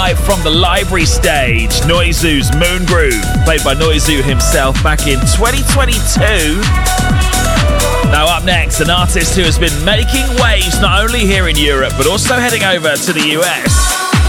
live from the Library stage. Noizu's Moon Groove, played by Noizu himself back in 2022. Now up next, an artist who has been making waves not only here in Europe, but also heading over to the US.